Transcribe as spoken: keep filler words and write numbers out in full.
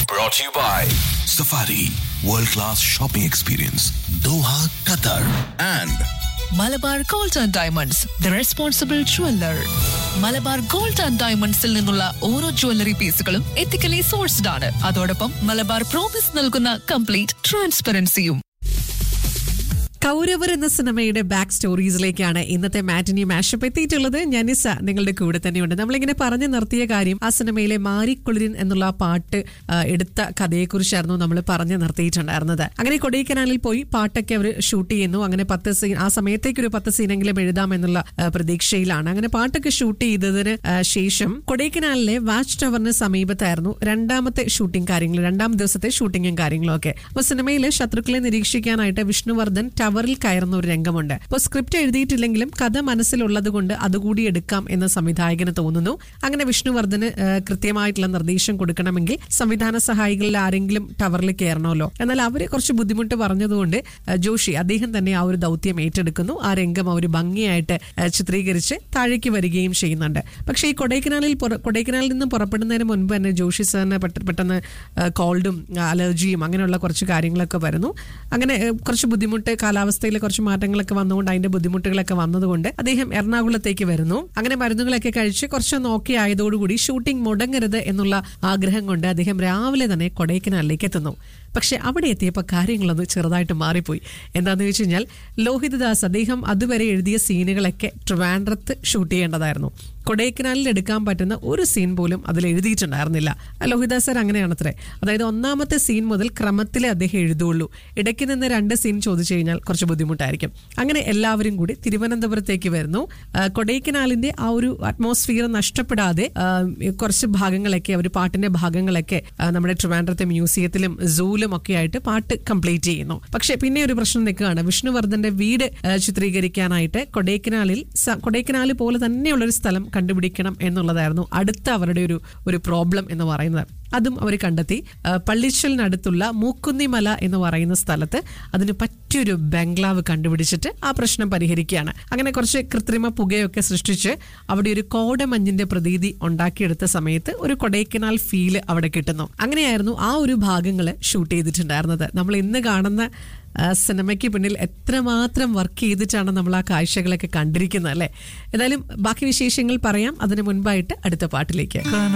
Brought to you by Safari World Class Shopping Experience, Doha, Qatar, and Malabar gold and diamonds the responsible jeweller. Malabar gold and ഡയമണ്ട്സിൽ നിന്നുള്ള ഓരോ jewellery പീസുകളും ethically sourced ആണ്. അതോടൊപ്പം Malabar promise നൽകുന്ന complete ട്രാൻസ്പെറൻസിയും. കൗരവർ എന്ന സിനിമയുടെ ബാക്ക് സ്റ്റോറീസിലേക്കാണ് ഇന്നത്തെ മാറ്റിനി മാഷപ്പ് എത്തിയിട്ടുള്ളത്. ഞാനിസ നിങ്ങളുടെ കൂടെ തന്നെയുണ്ട്. നമ്മളിങ്ങനെ പറഞ്ഞു നിർത്തിയ കാര്യം ആ സിനിമയിലെ മാരിക്കുളിരിൻ എന്നുള്ള ആ പാട്ട് എടുത്ത കഥയെക്കുറിച്ചായിരുന്നു നമ്മൾ പറഞ്ഞു നിർത്തിയിട്ടുണ്ടായിരുന്നത്. അങ്ങനെ കൊടൈക്കനാലിൽ പോയി പാട്ടൊക്കെ അവർ ഷൂട്ട് ചെയ്യുന്നു. അങ്ങനെ പത്ത് സീൻ ആ സമയത്തേക്ക് ഒരു പത്ത് സീനെങ്കിലും എഴുതാമെന്നുള്ള പ്രതീക്ഷയിലാണ്. അങ്ങനെ പാട്ടൊക്കെ ഷൂട്ട് ചെയ്തതിന് ശേഷം കൊടൈക്കനാലിലെ വാച്ച് ടവറിന് സമീപത്തായിരുന്നു രണ്ടാമത്തെ ഷൂട്ടിംഗ് കാര്യങ്ങൾ രണ്ടാം ദിവസത്തെ ഷൂട്ടിങ്ങും കാര്യങ്ങളും ഒക്കെ. അപ്പൊ സിനിമയിലെ ശത്രുക്കളെ നിരീക്ഷിക്കാനായിട്ട് വിഷ്ണുവർദ്ധൻ ടവറിൽ കയറുന്ന ഒരു രംഗമുണ്ട്. അപ്പോൾ സ്ക്രിപ്റ്റ് എഴുതിയിട്ടില്ലെങ്കിലും കഥ മനസ്സിലുള്ളത് കൊണ്ട് അതുകൂടി എടുക്കാം എന്ന് സംവിധായകന് തോന്നുന്നു. അങ്ങനെ വിഷ്ണുവർദ്ധന് കൃത്യമായിട്ടുള്ള നിർദ്ദേശം കൊടുക്കണമെങ്കിൽ സംവിധാന സഹായികളിൽ ആരെങ്കിലും ടവറിൽ കയറണമല്ലോ. എന്നാൽ അവര് കുറച്ച് ബുദ്ധിമുട്ട് പറഞ്ഞതുകൊണ്ട് ജോഷി അദ്ദേഹം തന്നെ ആ ഒരു ദൗത്യം ഏറ്റെടുക്കുന്നു. ആ രംഗം അവർ ഭംഗിയായിട്ട് ചിത്രീകരിച്ച് താഴേക്ക് വരികയും ചെയ്യുന്നുണ്ട്. പക്ഷേ ഈ കൊടൈക്കനാലിൽ കൊടൈക്കനാലിൽ നിന്ന് പുറപ്പെടുന്നതിന് മുൻപ് തന്നെ ജോഷി സാറിന് പെട്ടെന്ന് കോൾഡും അലർജിയും അങ്ങനെയുള്ള കുറച്ച് കാര്യങ്ങളൊക്കെ വരുന്നു. അങ്ങനെ കുറച്ച് ബുദ്ധിമുട്ട് കാലാവസ്ഥയിൽ കുറച്ച് മാറ്റങ്ങളൊക്കെ വന്നുകൊണ്ട് അതിന്റെ ബുദ്ധിമുട്ടുകളൊക്കെ വന്നതുകൊണ്ട് അദ്ദേഹം എറണാകുളത്തേക്ക് വരുന്നു. അങ്ങനെ മരുന്നുകളൊക്കെ കഴിച്ച് കുറച്ചൊന്ന് ഓക്കെ ആയതോടുകൂടി ഷൂട്ടിംഗ് മുടങ്ങരുത് എന്നുള്ള ആഗ്രഹം കൊണ്ട് അദ്ദേഹം രാവിലെ തന്നെ കൊടൈക്കനാലിലേക്ക് എത്തുന്നു. പക്ഷെ അവിടെ എത്തിയപ്പോൾ കാര്യങ്ങളൊന്ന് ചെറുതായിട്ട് മാറിപ്പോയി. എന്താണെന്ന് വെച്ച് കഴിഞ്ഞാൽ ലോഹിതദാസ് അദ്ദേഹം അതുവരെ എഴുതിയ സീനുകളൊക്കെ ട്രിവാൻഡ്രത്ത് ഷൂട്ട് ചെയ്യേണ്ടതായിരുന്നു. കൊടൈക്കനാലിൽ എടുക്കാൻ പറ്റുന്ന ഒരു സീൻ പോലും അതിൽ എഴുതിയിട്ടുണ്ടായിരുന്നില്ല. ലോഹിതദാസ് സാർ അങ്ങനെയാണത്രേ. അതായത് ഒന്നാമത്തെ സീൻ മുതൽ ക്രമത്തിലേ അദ്ദേഹം എഴുതുള്ളൂ. ഇടയ്ക്ക് നിന്ന് രണ്ട് സീൻ ചോദിച്ചു കഴിഞ്ഞാൽ കുറച്ച് ബുദ്ധിമുട്ടായിരിക്കും. അങ്ങനെ എല്ലാവരും കൂടി തിരുവനന്തപുരത്തേക്ക് വരുന്നു. കൊടൈക്കനാലിന്റെ ആ ഒരു അറ്റ്മോസ്ഫിയർ നഷ്ടപ്പെടാതെ കുറച്ച് ഭാഗങ്ങളൊക്കെ അവർ പാട്ടിന്റെ ഭാഗങ്ങളൊക്കെ നമ്മുടെ ട്രിവാൻഡ്രത്തെ മ്യൂസിയത്തിലും സൂലും ഒക്കെ ആയിട്ട് പാട്ട് കംപ്ലീറ്റ് ചെയ്യുന്നു. പക്ഷെ പിന്നെ ഒരു പ്രശ്നം നിൽക്കുകയാണ്. വിഷ്ണുവർദ്ധന്റെ വീട് ചിത്രീകരിക്കാനായിട്ട് കൊടൈക്കനാലിൽ കൊടൈക്കനാല് പോലെ തന്നെയുള്ള ഒരു സ്ഥലം കണ്ടുപിടിക്കണം എന്നുള്ളതായിരുന്നു അടുത്ത അവരുടെ ഒരു ഒരു പ്രോബ്ലം എന്ന് പറയുന്നത്. അതും അവർ കണ്ടെത്തി. പള്ളിച്ചലിനടുത്തുള്ള മൂക്കുന്നിമല എന്ന് പറയുന്ന സ്ഥലത്ത് അതിന് പറ്റിയൊരു ബംഗ്ലാവ് കണ്ടുപിടിച്ചിട്ട് ആ പ്രശ്നം പരിഹരിക്കുകയാണ്. അങ്ങനെ കുറച്ച് കൃത്രിമ പുകയൊക്കെ സൃഷ്ടിച്ച് അവിടെ ഒരു കോടമഞ്ഞിന്റെ പ്രതീതി ഉണ്ടാക്കിയെടുത്ത സമയത്ത് ഒരു കൊടൈക്കനാൽ ഫീല് അവിടെ കിട്ടുന്നു. അങ്ങനെയായിരുന്നു ആ ഒരു ഭാഗങ്ങൾ ഷൂട്ട് ചെയ്തിട്ടുണ്ടായിരുന്നത്. നമ്മൾ ഇന്ന് കാണുന്ന സിനിമയ്ക്ക് പിന്നിൽ എത്രമാത്രം വർക്ക് ചെയ്തിട്ടാണ് നമ്മൾ ആ കാഴ്ചകളൊക്കെ കണ്ടിരിക്കുന്നത് അല്ലേ. ഏതായാലും ബാക്കി വിശേഷങ്ങൾ പറയാം. അതിനു മുൻപായിട്ട് അടുത്ത പാട്ടിലേക്ക്.